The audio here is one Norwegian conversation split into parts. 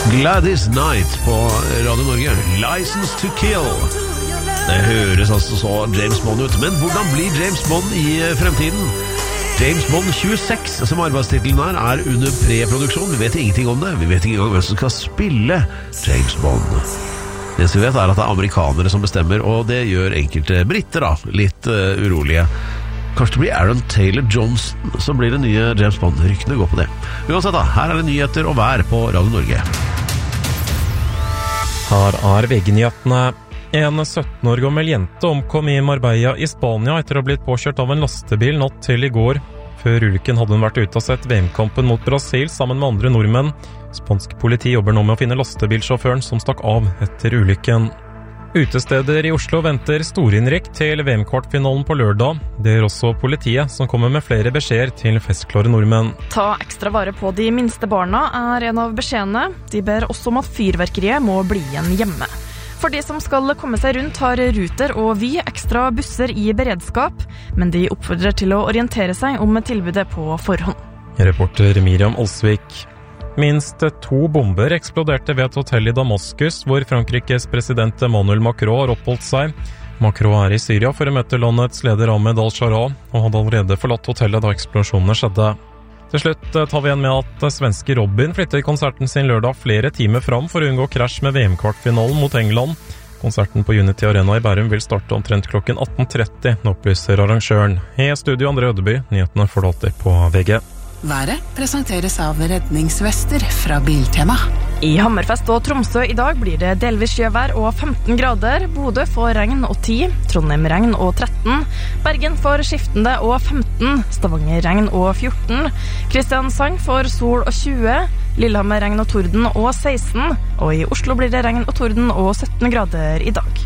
Gladys Knight på Radio Norge. License to Kill. Det høres altså så James Bond ut. Men hvordan blir James Bond i fremtiden? James Bond 26, som arbeidstitelen er under preproduksjon. Vi vet ingenting om det. Vi vet ikke engang hvem som skal spille James Bond. Det vi vet at det amerikanere som bestemmer, og det gjør enkelte britter da, litt urolige. Kanskje det blir Aaron Taylor Johnson som blir den nye James Bond. Ryktene går på det. Uansett da, her det nyheter og vær på Radio Norge. Her VG-nyhetene. En 17 år gammel jente omkom i Marbella i Spania etter å ha blitt påkjørt av en lastebil natt til i går. Før ulykken hadde hun vært ute og sett VM-kampen mot Brasil sammen med andre nordmenn. Spansk politi jobber nå med å finne lastebilsjåføren som stakk av etter ulykken. Utesteder i Oslo venter storinnrykk til VM-kvartfinalen på lørdag. Det er også politiet som kommer med flere beskjeder til festklare nordmenn. Ta ekstra vare på de minste barna en av beskjedene. De ber også om at fyrverkeriet må bli igjen hjemme. For de som skal komme seg rundt har Ruter og Vy ekstra busser i beredskap, men de oppfordrer til å orientere seg om tilbudet på forhånd. Reporter Miriam Olsvik. Minst 2 bomber eksploderte ved et hotell i Damaskus, hvor Frankrikes president Emmanuel Macron har oppholdt seg. Macron i Syria for å møte landets leder Ahmed al-Shara, og hadde allerede forlatt hotellet da eksplosjonene skjedde. Til slutt tar vi igjen med at svenske Robin flytter konserten sin lørdag flere timer fram for å unngå krasj med VM-kvartfinalen mot England. Konserten på Unity Arena i Bærum vil starte omtrent klokken 18:30, opplyser arrangøren. I studio André Ødeby, nyhetene får du alltid på VG. Været presenteres av redningsvester fra Biltema. I Hammerfest og Tromsø i dag blir det delvis sjøvær og 15 grader. Bodø får regn og 10, Trondheim regn og 13, Bergen får skiftende og 15, Stavanger regn og 14, Kristiansand får sol og 20, Lillehammer regn og torden og 16, og i Oslo blir det regn og torden og 17 grader i dag.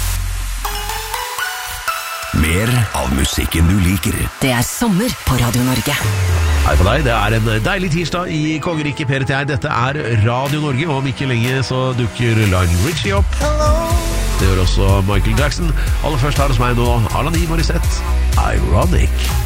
Mer av musikken du liker. Det er sommer på Radio Norge. Hei på deg, det en deilig tirsdag i Kongeriket PRTR. Dette Radio Norge, og om ikke lenge så dukker Lionel Richie opp. Det gjør også Michael Jackson. Aller først her hos meg nå, Alanis Morissette, Ironic.